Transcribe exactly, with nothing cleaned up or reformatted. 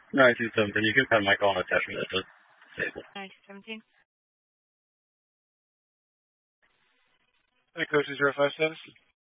nineteen seventeen. You can pen my call and attachment that's disabled. nineteen seventeen. Hey, Coach, is your five status?